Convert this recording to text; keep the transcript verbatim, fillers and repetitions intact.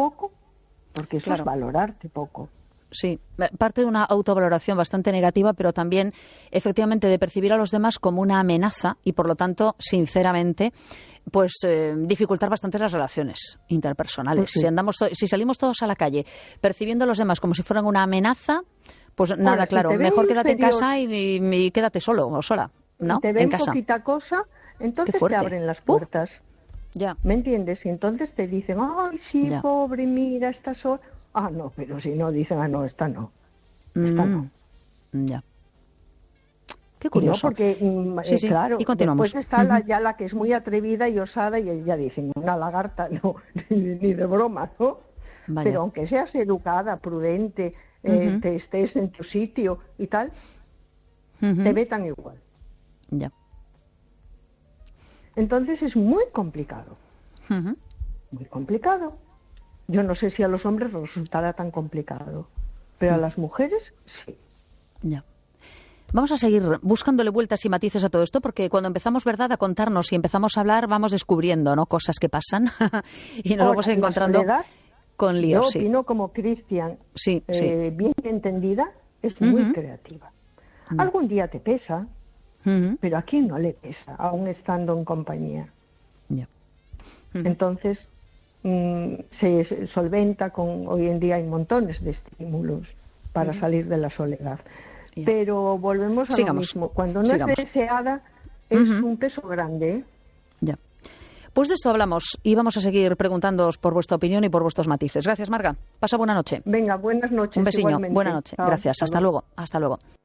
poco, porque eso Claro. es valorarte poco. Sí, parte de una autovaloración bastante negativa, pero también, efectivamente, de percibir a los demás como una amenaza y, por lo tanto, sinceramente, pues eh, dificultar bastante las relaciones interpersonales. Pues sí. Si andamos, to- si salimos todos a la calle percibiendo a los demás como si fueran una amenaza, pues nada, Ahora, si claro, te ven mejor quédate en inferior- casa y, y- y quédate solo o sola, ¿no? Te ven En casa. poquita cosa, entonces Qué te fuerte. abren las Uh. puertas. Ya, ¿Me entiendes? Y entonces te dicen, ay, sí, Ya. pobre, mira, esta sola. Ah, no, pero si no, dicen, ah, no, esta no. Esta no. Mm, ya. Qué Y no, curioso. porque, mm, Sí, eh, sí, claro, y continuamos. después está la, Ujú. ya la que es muy atrevida y osada y ya dicen, una lagarta, no, ni, ni de broma, ¿no? Vaya. Pero aunque seas educada, prudente, eh, Ujú. te estés en tu sitio y tal, Ujú. te vetan igual. Ya. Entonces es muy complicado, Ujú. muy complicado. Yo no sé si a los hombres resultará tan complicado, pero a las mujeres sí. Ya. Vamos a seguir buscándole vueltas y matices a todo esto, porque cuando empezamos, ¿verdad?, a contarnos y empezamos a hablar, vamos descubriendo, ¿no?, cosas que pasan y nos Ahora, vamos la encontrando soledad, con yo líos. Sí, opino como Cristian, sí, sí. eh, bien entendida, es muy Ujú. creativa. Ya. Algún día te pesa, Ujú. pero a quién no le pesa, aún estando en compañía. Ya. Ujú. Entonces, mm, se se solventa con, hoy en día hay montones de estímulos para salir de la soledad. Ya. Pero volvemos a Sigamos, lo mismo. Cuando no sigamos. es deseada, es Ujú. un peso grande, ¿eh? Ya. Pues de esto hablamos y vamos a seguir preguntándoos por vuestra opinión y por vuestros matices. Gracias, Marga. Pasa buena noche. Venga, buenas noches. Un besiño. Igualmente. Buena noche. Chao, Gracias. Hasta luego. luego. Hasta luego.